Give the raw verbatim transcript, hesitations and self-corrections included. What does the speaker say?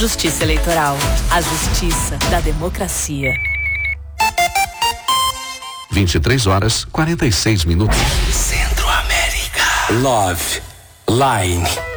Justiça Eleitoral, a justiça da democracia. vinte e três horas, quarenta e seis minutos. Centro América. Love Line.